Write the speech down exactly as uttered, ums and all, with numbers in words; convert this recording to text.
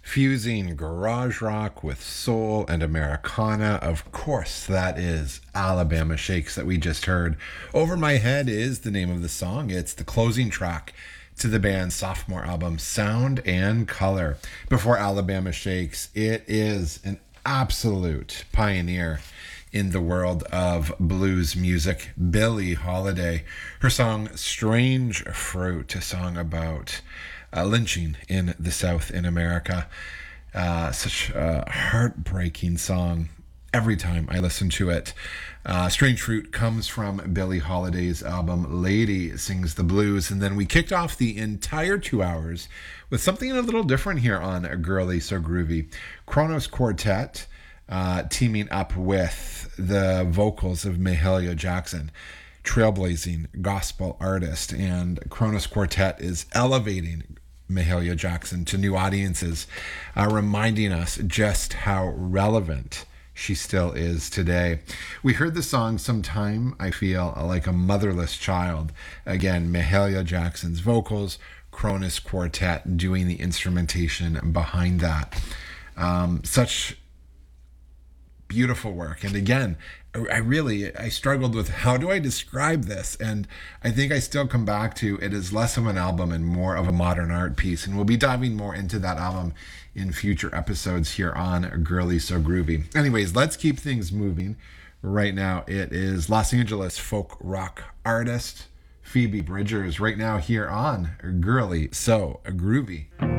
Fusing garage rock with soul and Americana. Of course, that is Alabama Shakes that we just heard. Over My Head is the name of the song. It's the closing track to the band's sophomore album, Sound and Color. Before Alabama Shakes, it is an absolute pioneer in the world of blues music, Billie Holiday. Her song Strange Fruit, a song about uh, lynching in the South in America. Uh, such a heartbreaking song every time I listen to it. Uh, Strange Fruit comes from Billie Holiday's album Lady Sings the Blues. And then we kicked off the entire two hours with something a little different here on Girly So Groovy. Kronos Quartet uh, teaming up with the vocals of Mahalia Jackson, trailblazing gospel artist. And Kronos Quartet is elevating Mahalia Jackson to new audiences, uh, reminding us just how relevant she still is today. We heard the song Sometime I Feel Like a Motherless Child. Again, Mahalia Jackson's vocals, Kronos Quartet doing the instrumentation behind that. Um, such beautiful work. And again, I really, I struggled with how do I describe this? And I think I still come back to it is less of an album and more of a modern art piece. And we'll be diving more into that album in future episodes here on Girly So Groovy. Anyways, let's keep things moving. Right now, it is Los Angeles folk rock artist Phoebe Bridgers right now here on Girly So Groovy.